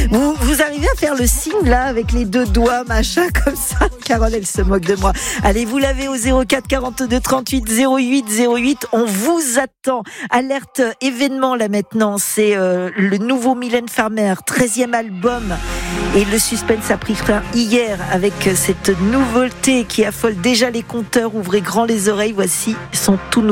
Vous arrivez à faire le signe là avec les deux doigts, machin, comme ça? Carole, elle se moque de moi. Allez, vous l'avez au 04 42 38 08 08. On vous attend. Alerte événement là maintenant. C'est le nouveau Mylène Farmer, 13e album. Et le suspense a pris fin hier avec cette nouveauté qui affole déjà les compteurs. Ouvrez grand les oreilles. Voici son tout nouveau